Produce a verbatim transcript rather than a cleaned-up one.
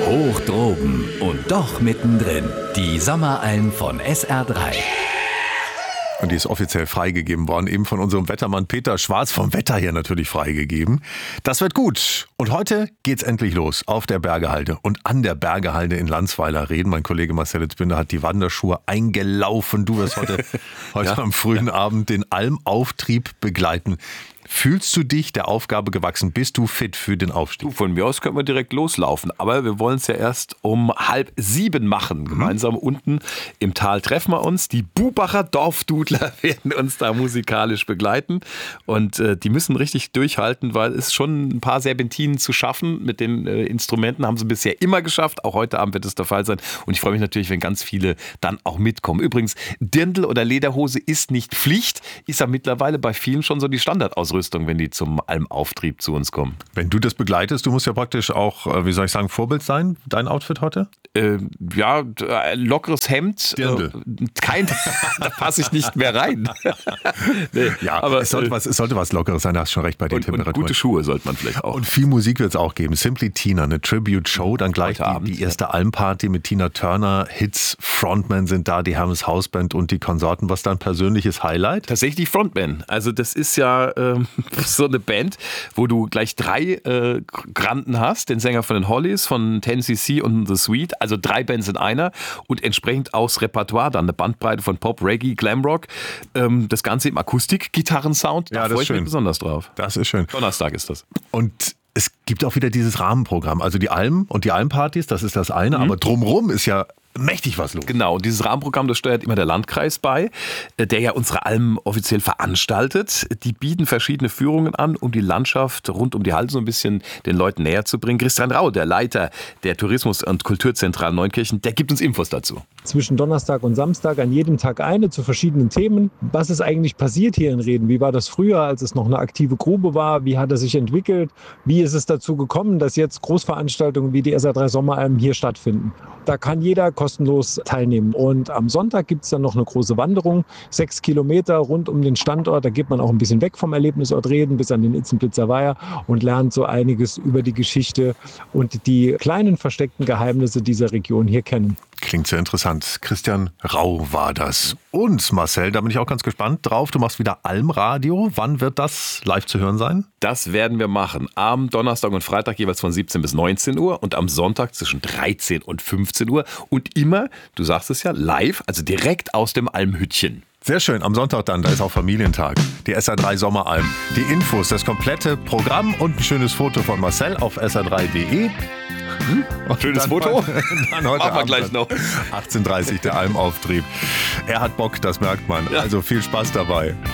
Hoch droben und doch mittendrin. Die Sommeralm von S R drei. Und die ist offiziell freigegeben worden, eben von unserem Wettermann Peter Schwarz, vom Wetter hier natürlich freigegeben. Das wird gut. Und heute geht's endlich los auf der Bergehalde und an der Bergehalde in Landsweiler reden. Mein Kollege Marcel Itzbinder hat die Wanderschuhe eingelaufen. Du wirst heute, heute ja. am frühen Abend den Almauftrieb begleiten. Fühlst du dich der Aufgabe gewachsen? Bist du fit für den Aufstieg? Du, von mir aus können wir direkt loslaufen. Aber wir wollen es ja erst um halb sieben machen. Gemeinsam mhm. unten im Tal treffen wir uns. Die Bubacher Dorfdudler werden uns da musikalisch begleiten. Und äh, die müssen richtig durchhalten, weil es schon ein paar Serpentinen zu schaffen. Mit den äh, Instrumenten haben sie bisher immer geschafft. Auch heute Abend wird es der Fall sein. Und ich freue mich natürlich, wenn ganz viele dann auch mitkommen. Übrigens, Dirndl oder Lederhose ist nicht Pflicht. Ist ja mittlerweile bei vielen schon so die Standardausrüstung, wenn die zum Almauftrieb zu uns kommen. Wenn du das begleitest, du musst ja praktisch auch, wie soll ich sagen, Vorbild sein, dein Outfit heute? Äh, ja, lockeres Hemd. Dirndl. Äh, kein, da passe ich nicht mehr rein. nee, ja, aber es sollte, was, es sollte was Lockeres sein, da hast du schon recht bei den und, Temperaturen. Und gute Schuhe sollte man vielleicht auch. Und viel Musik wird es auch geben. Simply Tina, eine Tribute-Show, dann gleich die, Abend, die erste ja. Almparty mit Tina Turner, Hits, Frontman sind da, die Hermes Hausband und die Konsorten. Was dein persönliches Highlight? Tatsächlich Frontman. Also das ist ja ähm, so eine Band, wo du gleich drei äh, Granden hast, den Sänger von den Hollies, von ten C C und The Sweet, also drei Bands in einer und entsprechend auch das Repertoire, dann eine Bandbreite von Pop, Reggae, Glamrock, ähm, das Ganze im Akustik-Gitarrensound, da ja, freue ich mich besonders drauf. Das ist schön. Donnerstag ist das. Und es gibt auch wieder dieses Rahmenprogramm, also die Alm und die Almpartys, das ist das eine, mhm. aber drumherum ist ja mächtig was los. Genau, und dieses Rahmenprogramm, das steuert immer der Landkreis bei, der ja unsere Almen offiziell veranstaltet. Die bieten verschiedene Führungen an, um die Landschaft rund um die Halde so ein bisschen den Leuten näher zu bringen. Christian Rau, der Leiter der Tourismus- und Kulturzentrale Neunkirchen, der gibt uns Infos dazu. Zwischen Donnerstag und Samstag an jedem Tag eine zu verschiedenen Themen. Was ist eigentlich passiert hier in Reden? Wie war das früher, als es noch eine aktive Grube war? Wie hat es sich entwickelt? Wie ist es dazu gekommen, dass jetzt Großveranstaltungen wie die S R drei Sommeralm hier stattfinden? Da kann jeder kostenlos teilnehmen. Und am Sonntag gibt es dann noch eine große Wanderung, sechs Kilometer rund um den Standort. Da geht man auch ein bisschen weg vom Erlebnisort Reden bis an den Itzenplitzer Weiher und lernt so einiges über die Geschichte und die kleinen versteckten Geheimnisse dieser Region hier kennen. Klingt sehr interessant. Christian Rau war das. Und Marcel, da bin ich auch ganz gespannt drauf. Du machst wieder Almradio. Wann wird das live zu hören sein? Das werden wir machen. Am Donnerstag und Freitag jeweils von siebzehn bis neunzehn Uhr und am Sonntag zwischen dreizehn und fünfzehn Uhr. Und immer, du sagst es ja, live, also direkt aus dem Almhüttchen. Sehr schön, am Sonntag dann, da ist auch Familientag. Die S R drei Sommeralm. Die Infos, das komplette Programm und ein schönes Foto von Marcel auf S R drei Punkt de. Hm? Schönes Foto? Dann heute Machen wir gleich noch. achtzehn Uhr dreißig der Almauftrieb. Er hat Bock, das merkt man. Ja. Also viel Spaß dabei.